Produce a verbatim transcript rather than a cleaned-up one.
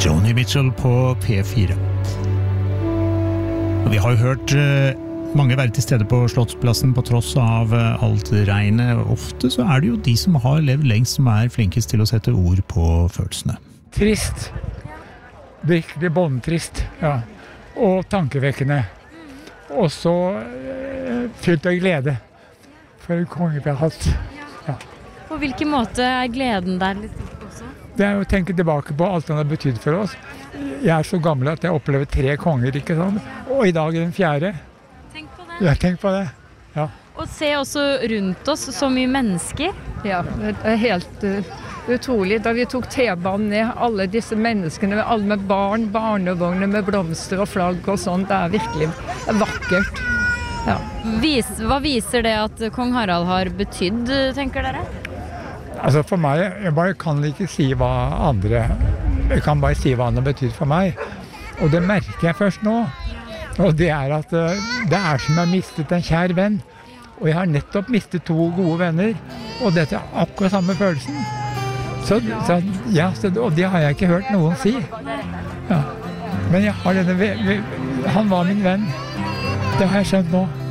Joni Mitchell på P fire. Og vi har jo hørt eh, mange være til stede på Slottsplassen på tross av eh, alt regnet. Ofte så er det jo de som har levd lengst som er flinkest til å sette ord på følelsene. Trist. Virkelig båndtrist, ja. Og tankevekkende. Og så eh, fylt av glede for en konge vi har hatt. Ja. På hvilken måte er gleden der litt også? Det er å tenke tilbake på alt han har betydd for oss. Jeg er så gammel at jeg opplever tre konger, ikke sant? Og i dag er den fjerde. Tenk på det. Ja, tenk på det. Ja. Og se også rundt oss så mye mennesker. Ja, det er helt uh, utrolig. Da vi tok T-banen ned, alle disse menneskene, alle med barn, barnevogner med blomster og flagg og sånt, det er virkelig det er vakkert. Ja. Vis, hva viser det at kong Harald har betydd, tenker dere? Altså for meg, jeg bare kan ikke si hva andre, jeg kan bare si hva han har betydd for meg. Og det merker jeg først nå. Og det er at uh, det er som jeg har mistet en kjær venn. Og jeg har nettopp mistet to gode venner. Og dette er akkurat samme følelsen. Så, så, ja, så, og det har jeg ikke hørt noen si. Ja. Men jeg har denne, han var min venn. Det har jeg skjønt nå.